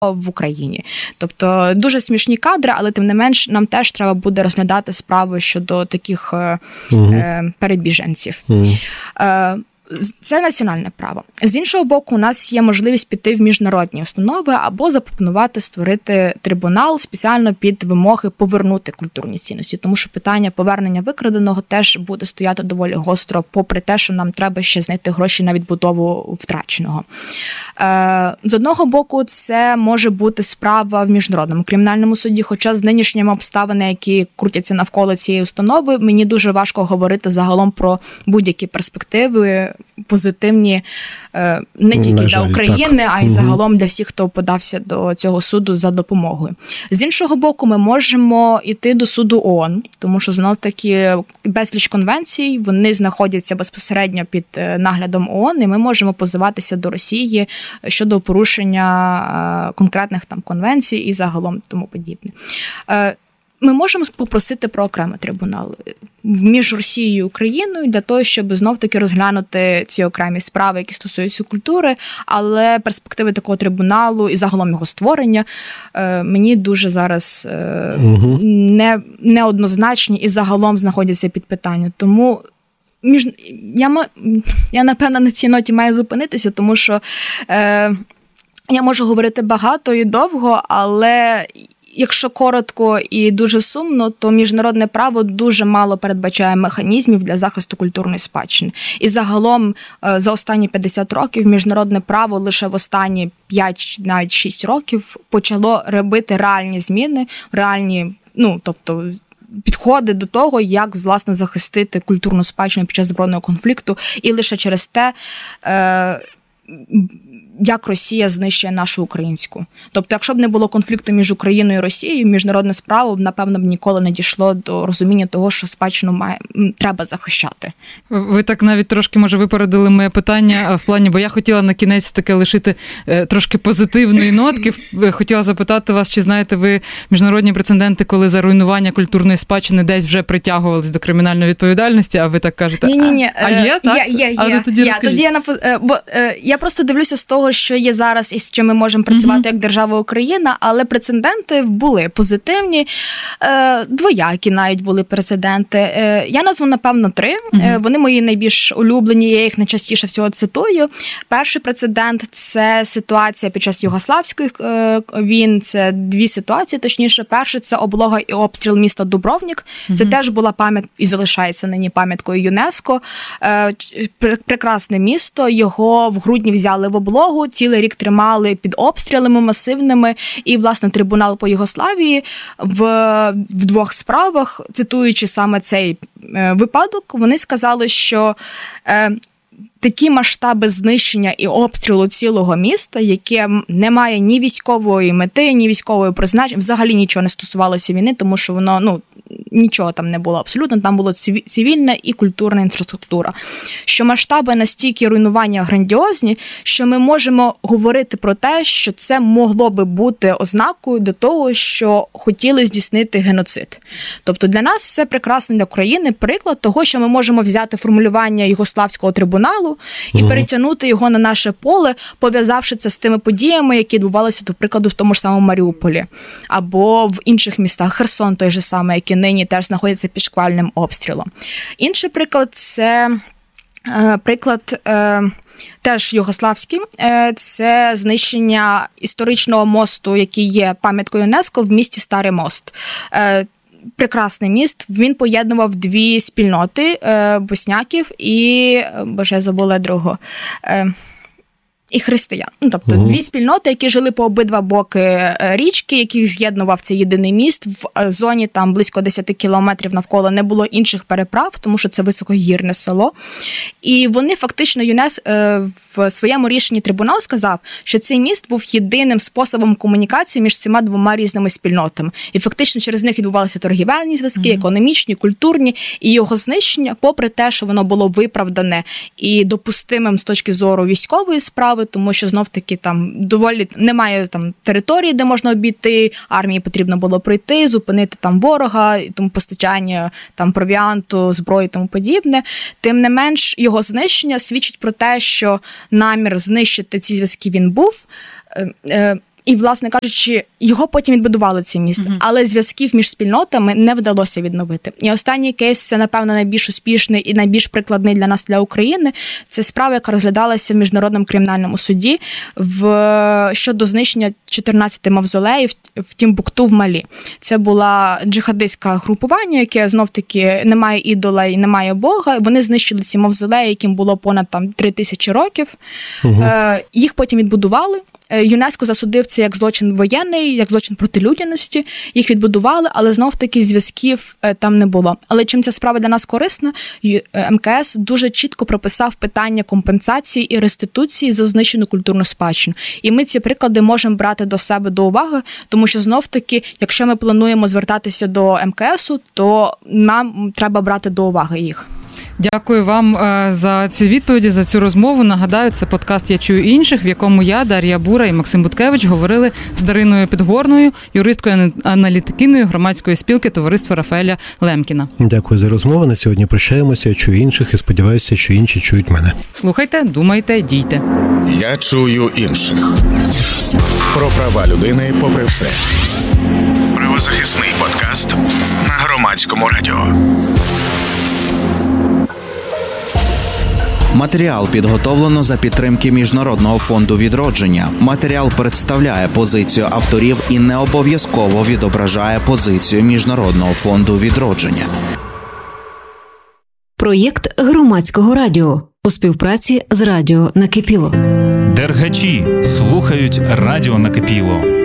в Україні. Тобто дуже смішні кадри, але тим не менш нам теж треба буде розглядати справи щодо таких перебіженців. Це національне право. З іншого боку, у нас є можливість піти в міжнародні установи або запропонувати створити трибунал спеціально під вимоги повернути культурні цінності, тому що питання повернення викраденого теж буде стояти доволі гостро, попри те, що нам треба ще знайти гроші на відбудову втраченого. З одного боку, це може бути справа в міжнародному кримінальному суді, хоча з нинішніми обставинами, які крутяться навколо цієї установи, мені дуже важко говорити загалом про будь-які перспективи позитивні не тільки для України, а й загалом для всіх, хто подався до цього суду за допомогою. З іншого боку, ми можемо йти до суду ООН, тому що знов-таки безліч конвенцій, вони знаходяться безпосередньо під наглядом ООН, і ми можемо позиватися до Росії щодо порушення конкретних там конвенцій і загалом тому подібне. Ми можемо попросити про окремий трибунал між Росією і Україною для того, щоб знов-таки розглянути ці окремі справи, які стосуються культури, але перспективи такого трибуналу і загалом його створення мені дуже зараз неоднозначні і загалом знаходяться під питанням. Тому я напевно, на цій ноті маю зупинитися, тому що я можу говорити багато і довго, але якщо коротко і дуже сумно, то міжнародне право дуже мало передбачає механізмів для захисту культурної спадщини. І загалом за останні 50 років міжнародне право лише в останні 5, навіть 6 років почало робити реальні зміни, реальні, тобто підходи до того, як, власне, захистити культурну спадщину під час збройного конфлікту. І лише через те, як Росія знищує нашу українську. Тобто, якщо б не було конфлікту між Україною і Росією, міжнародне справо б, напевно, ніколи не дійшло до розуміння того, що спадщину треба захищати. Ви так навіть трошки, може, випередили моє питання в плані, бо я хотіла на кінець таке лишити трошки позитивної нотки. Хотіла запитати вас, чи знаєте ви міжнародні прецеденти, коли за руйнування культурної спадщини десь вже притягувались до кримінальної відповідальності, а ви так кажете, Ні. А є, так? Я просто дивлюся з того, що є зараз і з чим ми можемо працювати як держава Україна, але прецеденти були позитивні, двоякі навіть були прецеденти. Я назву, напевно, 3. Вони мої найбільш улюблені, я їх найчастіше всього цитую. Перший прецедент – це ситуація під час югославських війн, це 2 ситуації, точніше. Перше – це облога і обстріл міста Дубровник. Це теж була і залишається нині пам'яткою ЮНЕСКО. Прекрасне місто, його в грудні взяли в облогу, цілий рік тримали під обстрілами масивними, і, власне, трибунал по Югославії в 2 справах, цитуючи саме цей випадок, вони сказали, що такі масштаби знищення і обстрілу цілого міста, яке не має ні військової мети, ні військової призначення, взагалі нічого не стосувалося війни, тому що воно, нічого там не було абсолютно, там була цивільна і культурна інфраструктура. Що масштаби настільки руйнування грандіозні, що ми можемо говорити про те, що це могло би бути ознакою до того, що хотіли здійснити геноцид. Тобто для нас це прекрасний для України приклад того, що ми можемо взяти формулювання Югославського трибуналу і перетягнути його на наше поле, пов'язавши це з тими подіями, які відбувалися, до прикладу, в тому ж самому Маріуполі, або в інших містах, Херсон той же самий, який нині теж знаходиться під шквальним обстрілом. Інший приклад – це приклад теж югославський, це знищення історичного мосту, який є пам'яткою ЮНЕСКО в місті Старий Мост. Прекрасний міст, він поєднував 2 спільноти босняків і, я забула другого, і християн. Тобто 2 спільноти, які жили по обидва боки річки, яких з'єднував цей єдиний міст. В зоні там близько 10 кілометрів навколо не було інших переправ, тому що це високогірне село. І вони фактично, в своєму рішенні трибунал сказав, що цей міст був єдиним способом комунікації між цими 2 різними спільнотами. І фактично через них відбувалися торгівельні зв'язки, економічні, культурні, і його знищення, попри те, що воно було виправдане і допустимим з точки зору військової справи, тому що знов-таки там доволі немає там території, де можна обійти, армії потрібно було пройти, зупинити там ворога, тому постачання там провіанту, зброї і тому подібне. Тим не менш, його знищення свідчить про те, що намір знищити ці зв'язки він був. І, власне кажучи, його потім відбудували ці міста, але зв'язків між спільнотами не вдалося відновити. І останній кейс, це, напевно, найбільш успішний і найбільш прикладний для нас, для України. Це справа, яка розглядалася в Міжнародному кримінальному суді щодо знищення 14 мавзолеїв в Тімбукту в Малі. Це була джихадистське групування, яке знов-таки не має ідола і не має Бога. Вони знищили ці мавзолеї, яким було понад 3000 років. Їх потім відбудували. ЮНЕСКО засудив це як злочин воєнний, як злочин проти людяності. Їх відбудували, але знов-таки зв'язків там не було. Але чим ця справа для нас корисна? МКС дуже чітко прописав питання компенсації і реституції за знищену культурну спадщину. І ми ці приклади можемо брати до себе до уваги, тому що знов-таки, якщо ми плануємо звертатися до МКСу, то нам треба брати до уваги їх. Дякую вам за ці відповіді, за цю розмову. Нагадаю, це подкаст «Я чую інших», в якому я, Дар'я Бура і Максим Буткевич говорили з Дариною Підгорною, юристкою-аналітикиною громадської спілки товариства Рафаеля Лемкіна. Дякую за розмову. На сьогодні прощаємося. Я чую інших і сподіваюся, що інші чують мене. Слухайте, думайте, дійте. Я чую інших. Про права людини попри все. Правозахисний подкаст на Громадському радіо. Матеріал підготовлено за підтримки Міжнародного фонду відродження. Матеріал представляє позицію авторів і не обов'язково відображає позицію Міжнародного фонду відродження. Проєкт Громадського радіо у співпраці з Радіо Накипіло. Дергачі слухають Радіо Накипіло.